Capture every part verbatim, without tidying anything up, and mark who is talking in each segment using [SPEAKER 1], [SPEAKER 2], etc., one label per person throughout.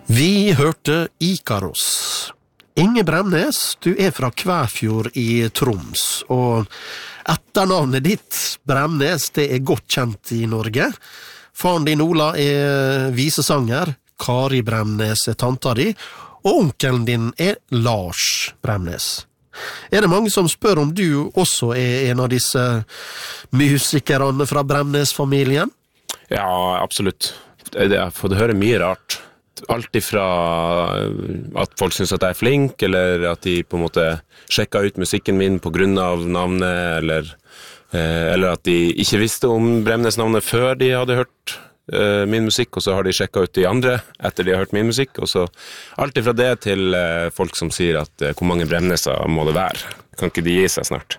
[SPEAKER 1] Vi hørte Ikaros. Inge Bremnes, du er fra Kvæfjord i Troms, og etternavnet ditt, Bremnes, det er godt kjent i Norge. Faren din Ola er visesanger, Kari Bremnes er tanta di, og onkelen din er Lars Bremnes. Er det mange som spør om du også er en av disse musikerne fra Bremnes-familien?
[SPEAKER 2] Ja, absolutt. Jeg har fått høre mye rart. Alt ifra at folk synes at jeg er flink, eller at de på en måte sjekker ut musikken min på grunn av navnet, eller, eh, eller at de ikke visste om Bremnes-navnet før de hadde hørt eh, min musikk, og så har de sjekket ut de andre etter de har hørt min musikk, og så alt ifra det til eh, folk som sier at eh, hvor mange Bremneser må det være? Kan ikke de gi seg snart?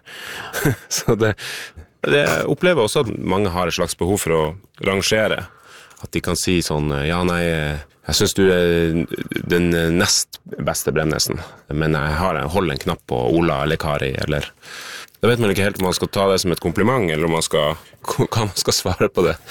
[SPEAKER 2] Så det, det opplever også at mange har et slags behov for å rangere, at de kan si sånn, ja nei, jeg synes du er den nest beste Bremnesen, men jeg har en, hold en knapp på Ola eller Kari, eller da vet man ikke helt om man skal ta det som et kompliment, eller om man skal, hva man skal svare på det.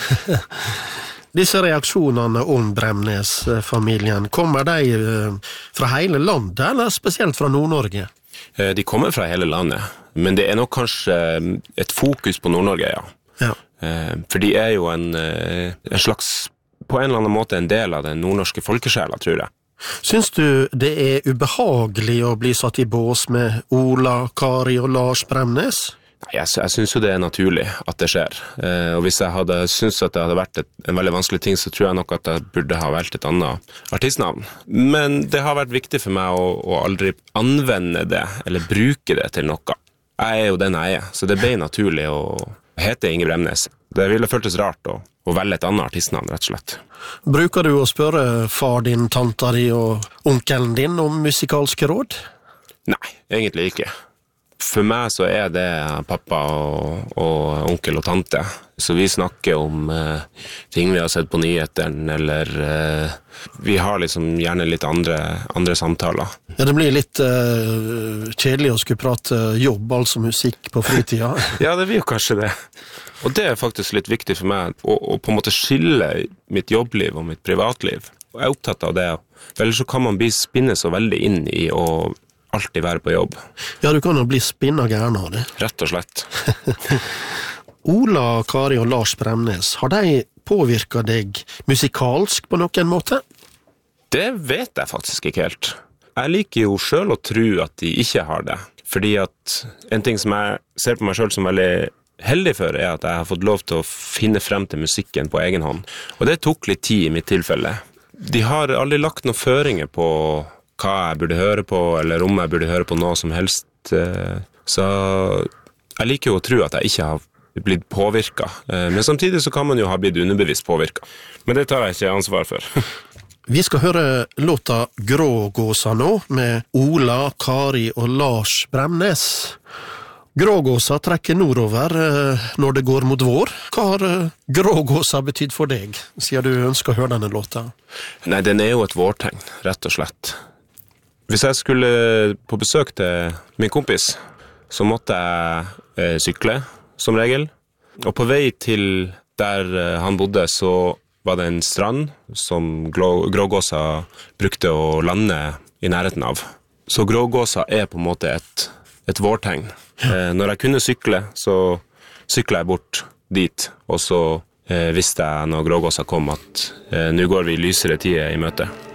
[SPEAKER 1] Disse reaksjonene om Bremnes-familien, kommer de fra hele landet, eller spesielt fra Nord-Norge?
[SPEAKER 2] De kommer fra hele landet, men det er nok kanskje et fokus på Nord-Norge, ja.
[SPEAKER 1] Ja.
[SPEAKER 2] For de er jo en, en slags, på en eller annen måte en del av den nordnorske folkesjela, tror jeg.
[SPEAKER 1] Syns du det er ubehagelig å bli satt i bås med Ola, Kari og Lars Bremnes?
[SPEAKER 2] Nei, jeg, jeg synes jo det er naturlig at det skjer. Eh, og hvis jeg hadde syntes at det hadde vært et, en veldig vanskelig ting, så tror jeg nok at jeg burde ha valgt et annet artistnavn. Men det har vært viktig for meg å, å aldri anvende det, eller bruke det til noe. Jeg er jo den jeg er, så det ble naturlig å hete Inge Bremnes. Det ville føltes rart å, å velge et annet artistnavn, rett og slett.
[SPEAKER 1] Bruker du å spørre far din, tanta di og onkelen din om musikalske råd?
[SPEAKER 2] Nei, egentlig ikke. For meg så er det pappa og, og onkel og tante. Så vi snakker om eh, ting vi har sett på nyheteren, eller eh, vi har liksom gjerne litt andre, andre samtaler.
[SPEAKER 1] Ja, det blir litt eh, kjedelig å skulle prate jobb, altså musikk på fritida.
[SPEAKER 2] Ja, det blir jo kanskje det. Og det er faktisk litt viktig for meg, å, å på en måte skille mitt jobbliv og mitt privatliv. Og jeg er opptatt av det, for ellers så kan man bli spinnet så veldig inn i å alltid være på jobb.
[SPEAKER 1] Ja, du kan jo bli spinnet gærne av det.
[SPEAKER 2] Rett og slett.
[SPEAKER 1] Ola, Kari og Lars Bremnes, har de påvirket deg musikalsk på noen måte?
[SPEAKER 2] Det vet jeg faktisk ikke helt. Jeg liker jo selv å tro at de ikke har det. Fordi at en ting som jeg ser på meg selv som veldig heldig for, er at jeg har fått lov til å finne frem til musikken på egen hånd. Og det tok litt tid i mitt tilfelle. De har aldri lagt noen føringer på hva jeg burde høre på, eller om jeg burde høre på noe som helst. Så jeg liker jo å tro at jeg ikke har blitt påvirket. Men samtidig så kan man jo ha blitt underbevisst påvirket. Men det tar jeg ikke ansvar for.
[SPEAKER 1] Vi skal høre låta Grågåsa nå, med Ola, Kari og Lars Bremnes. Grågåsa trekker nordover når det går mot vår. Hva har grågåsa betydd for deg, siden du ønsker å høre denne låta?
[SPEAKER 2] Nei, den er jo et vårtegn, rett og slett. Hvis jeg skulle på besøk til min kompis, så måtte jeg eh, sykle, som regel. Og på vei til der eh, han bodde, så var det en strand som grå, grågåsa brukte å lande i nærheten av. Så grågåsa er på en måte et, et vårtegn. Eh, når jeg kunne sykle, så syklet jeg bort dit, og så eh, visste jeg når grågåsa kom at eh, nå går vi lysere tider i møte.